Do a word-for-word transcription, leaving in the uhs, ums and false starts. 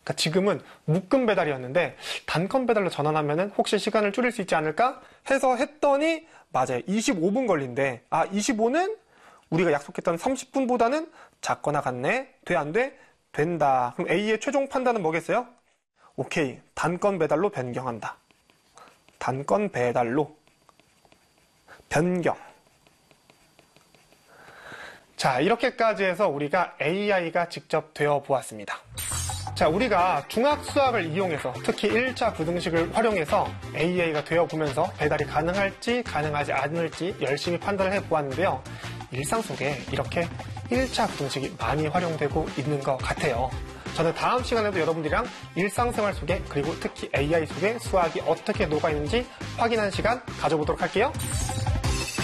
그러니까 지금은 묶음 배달이었는데 단건 배달로 전환하면은 혹시 시간을 줄일 수 있지 않을까 해서 했더니 맞아요. 이십오 분 걸린대. 아, 이십오는 우리가 약속했던 삼십 분보다는 작거나 같네. 돼, 안 돼? 된다. 그럼 A의 최종 판단은 뭐겠어요? 오케이. 단건 배달로 변경한다. 단건 배달로 변경. 자, 이렇게까지 해서 우리가 에이아이가 직접 되어 보았습니다. 자, 우리가 중학수학을 이용해서 특히 일 차 부등식을 활용해서 에이아이가 되어 보면서 배달이 가능할지 가능하지 않을지 열심히 판단을 해 보았는데요. 일상 속에 이렇게 일 차 부등식이 많이 활용되고 있는 것 같아요. 저는 다음 시간에도 여러분들이랑 일상생활 속에 그리고 특히 에이아이 속에 수학이 어떻게 녹아있는지 확인하는 시간 가져보도록 할게요.